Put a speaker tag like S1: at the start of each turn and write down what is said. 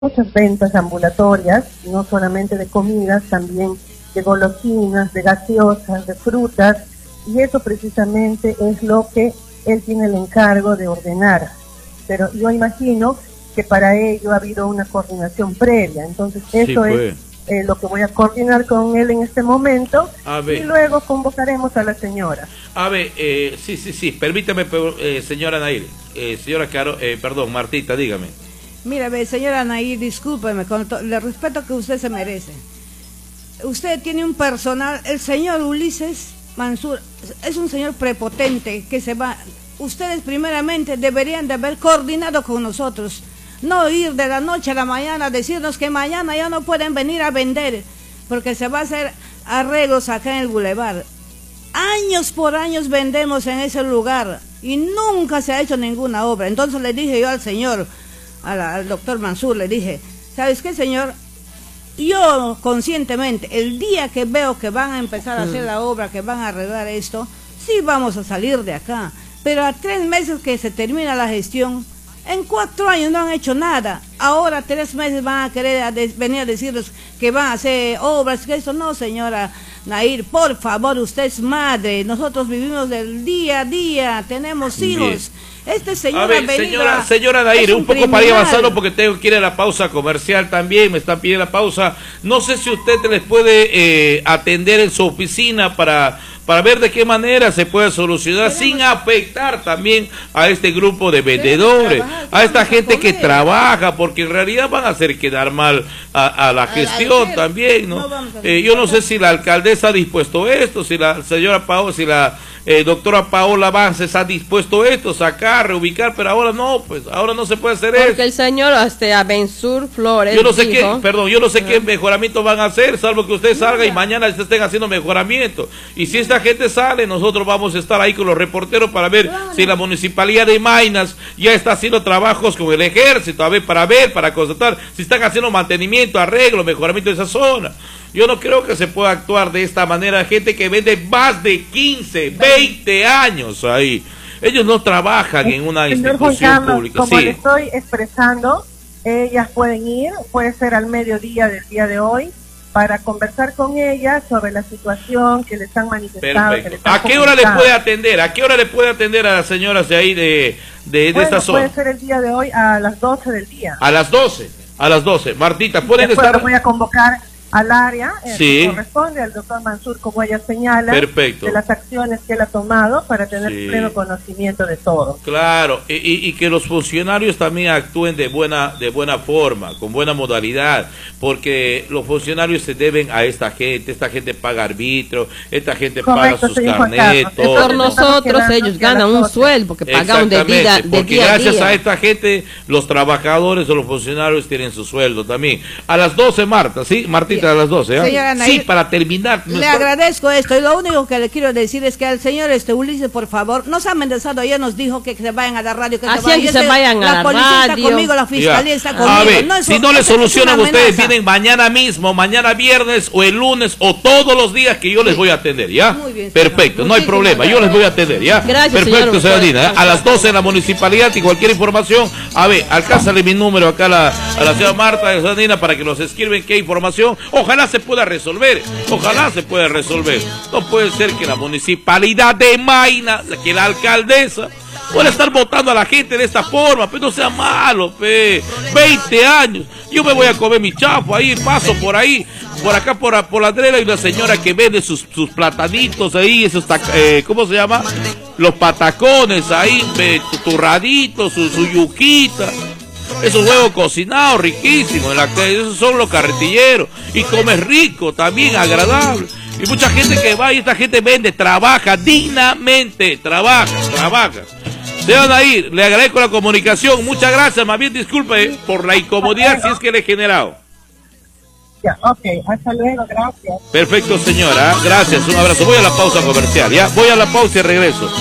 S1: muchas ventas ambulatorias, no solamente de comidas, también de golosinas, de gaseosas, de frutas, y eso precisamente es lo que él tiene el encargo de ordenar. Pero yo imagino que para ello ha habido una coordinación previa, entonces eso es lo que voy a coordinar con él en este momento, y luego convocaremos a la señora.
S2: A ver, sí, permítame, señora Nair, señora Caro, perdón, Martita, dígame.
S3: Mira, señora Nair, discúlpeme, con el respeto que usted se merece. Usted tiene un personal, el señor Ulises Mansur, es un señor prepotente que se va. Ustedes primeramente deberían de haber coordinado con nosotros, no ir de la noche a la mañana a decirnos que mañana ya no pueden venir a vender, porque se va a hacer arreglos acá en el bulevar. Años por años vendemos en ese lugar y nunca se ha hecho ninguna obra. Entonces le dije yo al señor, al doctor Mansur, le dije, ¿sabes qué, señor? Yo conscientemente, el día que veo que van a empezar a hacer la obra, que van a arreglar esto, sí vamos a salir de acá. Pero a 3 meses que se termina la gestión, en 4 años no han hecho nada. Ahora 3 meses van a querer venir a decirles que van a hacer obras, que eso no, señora Nair, por favor, usted es madre, nosotros vivimos del día a día, tenemos hijos. Este señor, a ver,
S2: señora Nair, un poco para ir avanzando porque tengo que ir a la pausa comercial también, me están pidiendo la pausa. No sé si usted les puede atender en su oficina para ver de qué manera se puede solucionar sin afectar también a este grupo de vendedores, a esta gente que trabaja, porque en realidad van a hacer quedar mal a la gestión también, ¿no? Yo no sé si la alcaldesa ha dispuesto esto, si la señora Paola, si la doctora Paola Vances ha dispuesto esto, sacar, reubicar, pero ahora no, pues ahora no se puede hacer eso.
S4: Porque el señor Abensur Flores
S2: yo no sé yo no sé qué mejoramiento van a hacer, salvo que usted salga y mañana se estén haciendo mejoramiento. Y si esta gente sale, nosotros vamos a estar ahí con los reporteros para ver si la municipalidad de Maynas ya está haciendo trabajos con el ejército, para constatar si están haciendo mantenimiento, arreglo, mejoramiento de esa zona. Yo no creo que se pueda actuar de esta manera, gente que vende más de 15, 20 años ahí. Ellos no trabajan en una institución pública.
S1: Como le estoy expresando, ellas pueden ir, puede ser al mediodía del día de hoy, para conversar con ellas sobre la situación que les han manifestado.
S2: ¿A qué hora le puede atender? ¿A qué hora le puede atender a las señoras de ahí de esta zona?
S1: Puede ser el día de hoy a las 12 del día.
S2: A las 12. Martita, ¿pueden estar?
S1: Voy a convocar al área que corresponde al doctor Mansur, como ella señala, de las acciones que él ha tomado para tener pleno conocimiento de todo.
S2: Claro, y que los funcionarios también actúen de buena forma, con buena modalidad, porque los funcionarios se deben a esta gente paga arbitrio, esta gente paga sus carnetos.
S4: Por nosotros ellos ganan un sueldo, porque pagan de vida
S2: porque gracias a esta gente, los trabajadores o los funcionarios tienen su sueldo también. A las 12, Marta, ¿sí? Martita, a las 12, ¿eh? Sí, para terminar.
S3: Le agradezco esto, y lo único que le quiero decir es que al señor Ulises, por favor, nos ha amenazado, ayer nos dijo que se vayan a la radio, que
S4: se vayan a la radio.
S3: La policía está conmigo, la fiscalía está conmigo.
S2: A ver, si no le solucionan ustedes, vienen mañana mismo, mañana viernes o el lunes o todos los días que yo les voy a atender, ¿ya? Muy bien, perfecto, no hay problema, yo les voy a atender, ¿ya?
S4: Gracias,
S2: perfecto, señora Dina, a las 12 en la municipalidad y cualquier información, a ver, alcánzale mi número acá a la señora Marta, a la señora Dina, para que nos escriben qué información. Ojalá se pueda resolver, No puede ser que la municipalidad de Maynas, que la alcaldesa pueda estar votando a la gente de esta forma, pero no sea malo, 20 años. Yo me voy a comer mi chapo ahí, paso por ahí, por acá por la drena, hay una señora que vende sus platanitos ahí, esos ¿cómo se llama? Los patacones ahí, turraditos, su yuquita. Esos huevos cocinados, riquísimos, esos son los carretilleros, y come rico, también agradable. Y mucha gente que va y esta gente vende, trabaja dignamente, trabaja. Señora Nair, le agradezco la comunicación, muchas gracias, más bien disculpe por la incomodidad si es que le he generado.
S1: Ya, hasta luego, gracias.
S2: Perfecto, señora, gracias, un abrazo. Voy a la pausa comercial, ¿ya? Voy a la pausa y regreso.